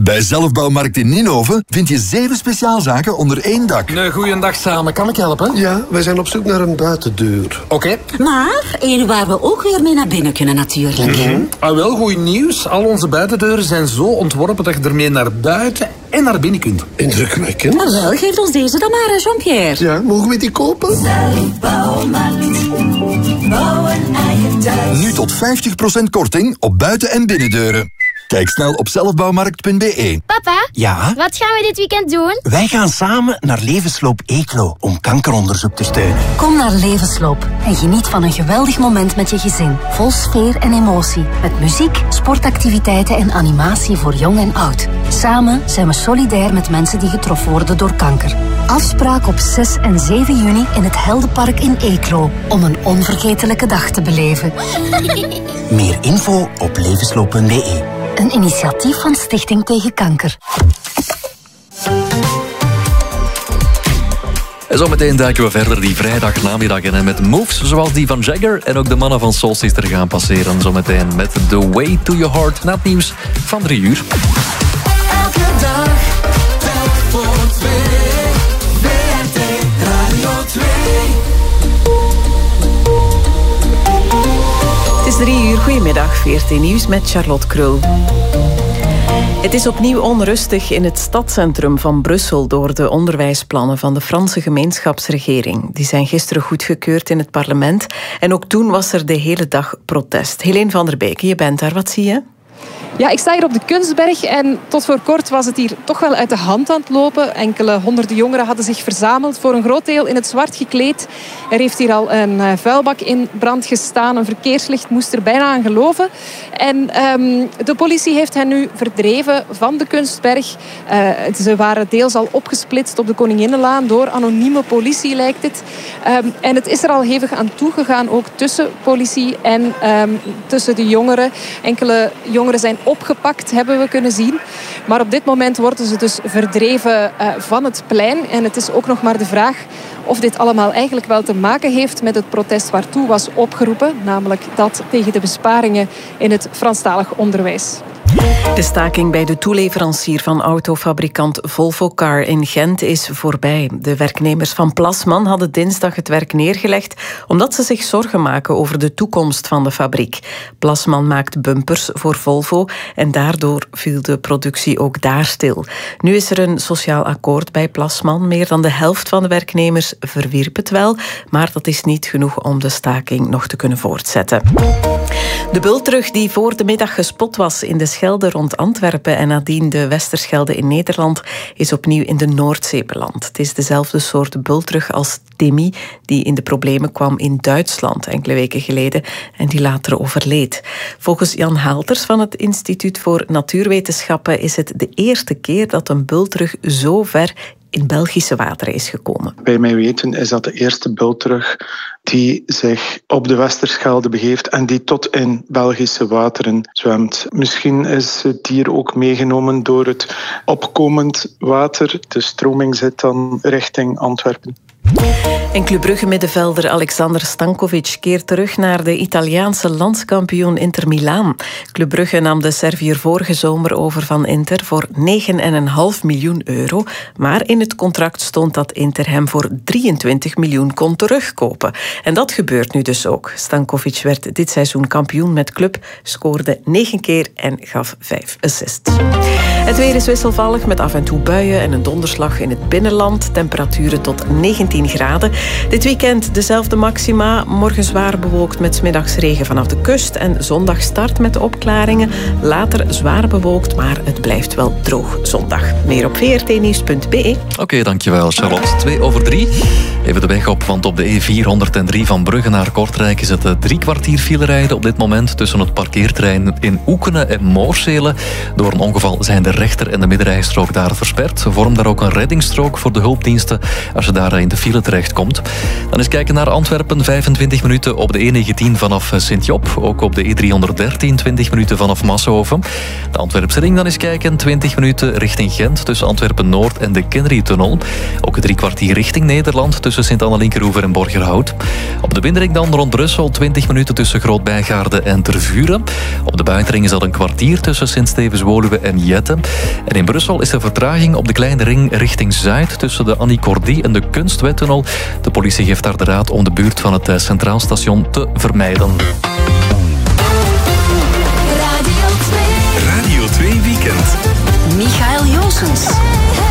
Bij Zelfbouwmarkt in Ninove vind je 7 speciaalzaken onder één dak. Een goeiedag samen, kan ik helpen? Ja, wij zijn op zoek naar een buitendeur. Oké. Maar één waar we ook weer mee naar binnen kunnen natuurlijk. Wel, goed nieuws. Al onze buitendeuren zijn zo ontworpen dat je ermee naar buiten en naar binnen kunt. Indrukwekkend. Maar wel, geef ons deze dan maar, Jean-Pierre. Ja, mogen we die kopen? Zelfbouwmarkt. Bouw een eigen thuis. Nu tot 50% korting op buiten- en binnendeuren. Kijk snel op zelfbouwmarkt.be. Papa? Ja? Wat gaan we dit weekend doen? Wij gaan samen naar Levensloop Eeklo om kankeronderzoek te steunen. Kom naar Levensloop en geniet van een geweldig moment met je gezin. Vol sfeer en emotie. Met muziek, sportactiviteiten en animatie voor jong en oud. Samen zijn we solidair met mensen die getroffen worden door kanker. Afspraak op 6 en 7 juni in het Heldenpark in Eeklo. Om een onvergetelijke dag te beleven. Meer info op levensloop.be. Een initiatief van Stichting Tegen Kanker. En zometeen duiken we verder die vrijdagnamiddag in met moves zoals die van Jagger. En ook de mannen van Soul Sister gaan passeren zometeen met The Way to Your Heart. Na het nieuws van 3 uur. Elke dag, telk voor 2. WRT Radio 2. Het is 3 uur. Goedemiddag, VRT Nieuws met Charlotte Krul. Het is opnieuw onrustig in het stadscentrum van Brussel door de onderwijsplannen van de Franse gemeenschapsregering. Die zijn gisteren goedgekeurd in het parlement en ook toen was er de hele dag protest. Helene van der Beek, je bent daar, wat zie je? Ja, ik sta hier op de Kunstberg en tot voor kort was het hier toch wel uit de hand aan het lopen. Enkele honderden jongeren hadden zich verzameld, voor een groot deel in het zwart gekleed. Er heeft hier al een vuilbak in brand gestaan, een verkeerslicht moest er bijna aan geloven. En de politie heeft hen nu verdreven van de Kunstberg. Ze waren deels al opgesplitst op de Koninginnenlaan door anonieme politie, lijkt het. En het is er al hevig aan toegegaan, ook tussen politie en tussen de jongeren. Enkele jongeren zijn opgepakt, hebben we kunnen zien. Maar op dit moment worden ze dus verdreven van het plein. En het is ook nog maar de vraag of dit allemaal eigenlijk wel te maken heeft met het protest waartoe was opgeroepen. Namelijk dat tegen de besparingen in het Franstalig onderwijs. De staking bij de toeleverancier van autofabrikant Volvo Car in Gent is voorbij. De werknemers van Plasman hadden dinsdag het werk neergelegd omdat ze zich zorgen maken over de toekomst van de fabriek. Plasman maakt bumpers voor Volvo en daardoor viel de productie ook daar stil. Nu is er een sociaal akkoord bij Plasman. Meer dan de helft van de werknemers verwierp het wel, maar dat is niet genoeg om de staking nog te kunnen voortzetten. De bultrug die voor de middag gespot was in de Schelde rond Antwerpen en nadien de Westerschelde in Nederland is opnieuw in de Noordzee beland. Het is dezelfde soort bultrug als Timmy die in de problemen kwam in Duitsland enkele weken geleden en die later overleed. Volgens Jan Haalters van het Instituut voor Natuurwetenschappen is het de eerste keer dat een bultrug zo ver in Belgische wateren is gekomen. Bij mijn weten is dat de eerste bultrug die zich op de Westerschelde begeeft en die tot in Belgische wateren zwemt. Misschien is het dier ook meegenomen door het opkomend water. De stroming zit dan richting Antwerpen. En Club Brugge-middenvelder Alexander Stankovic keert terug naar de Italiaanse landskampioen Inter Milaan. Club Brugge nam de Serviër vorige zomer over van Inter voor €9,5 miljoen. Maar in het contract stond dat Inter hem voor 23 miljoen kon terugkopen. En dat gebeurt nu dus ook. Stankovic werd dit seizoen kampioen met club, scoorde 9 keer en gaf 5 assists. Het weer is wisselvallig met af en toe buien en een donderslag in het binnenland. Temperaturen tot 19 graden. Dit weekend dezelfde maxima. Morgen zwaar bewolkt met 's middags regen vanaf de kust. En zondag start met opklaringen. Later zwaar bewolkt, maar het blijft wel droog zondag. Meer op vrtnieuws.be. Oké, dankjewel Charlotte. 2:03. Even de weg op, want op de E403 van Brugge naar Kortrijk is het 3 kwartier file rijden op dit moment tussen het parkeerterrein in Oekenen en Moorsele. Door een ongeval zijn de rechter- en de middenrijstrook daar versperd. Vorm daar ook een reddingsstrook voor de hulpdiensten als je daar in de file terechtkomt. Dan eens kijken naar Antwerpen, 25 minuten op de E19 vanaf Sint-Job. Ook op de E313, 20 minuten vanaf Massenhoven. De Antwerpse ring dan eens kijken, 20 minuten richting Gent tussen Antwerpen-Noord en de Kennery-tunnel. Ook een 3 kwartier richting Nederland tussen Sint-Anne-Linkeroever en Borgerhout. Op de binnenring dan rond Brussel, 20 minuten tussen Groot-Bijgaarde en Tervuren. Op de buitenring is dat een kwartier tussen Sint-Stevens-Woluwe en Jette. En in Brussel is er vertraging op de kleine ring richting Zuid tussen de Annie Cordy en de Kunstwettunnel. De politie geeft daar de raad om de buurt van het Centraal Station te vermijden. Radio 2 Weekend. Michael Joosens.